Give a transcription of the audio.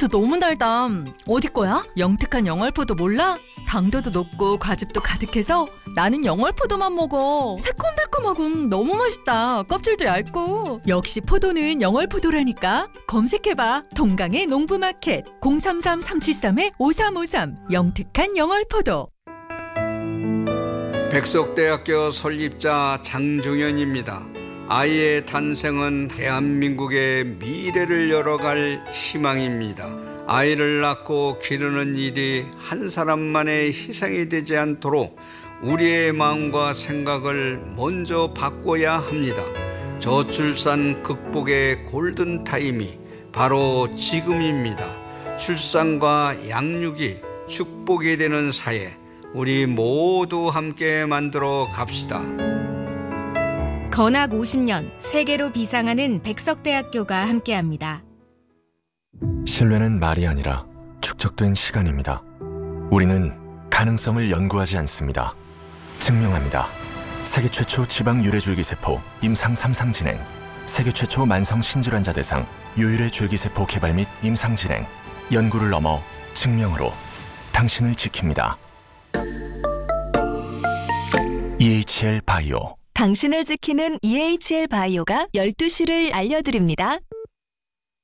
영월포도 너무 달다. 어디 거야? 영특한 영월포도 몰라? 당도도 높고 과즙도 가득해서 나는 영월포도만 먹어. 새콤달콤하고 너무 맛있다. 껍질도 얇고. 역시 포도는 영월포도라니까. 검색해봐. 동강의 농부마켓 033-373-5353 영특한 영월포도. 백석대학교 설립자 장종현입니다. 아이의 탄생은 대한민국의 미래를 열어갈 희망입니다. 아이를 낳고 기르는 일이 한 사람만의 희생이 되지 않도록 우리의 마음과 생각을 먼저 바꿔야 합니다. 저출산 극복의 골든타임이 바로 지금입니다. 출산과 양육이 축복이 되는 사회, 우리 모두 함께 만들어 갑시다. 건학 50년 세계로 비상하는 백석대학교가 함께합니다. 신뢰는 말이 아니라 축적된 시간입니다. 우리는 가능성을 연구하지 않습니다. 증명합니다. 세계 최초 지방 유래줄기세포 임상 3상 진행, 세계 최초 만성 신질환자 대상 유일의 줄기세포 개발 및 임상 진행, 연구를 넘어 증명으로 당신을 지킵니다. EHL 바이오. 당신을 지키는 EHL 바이오가 12시를 알려드립니다.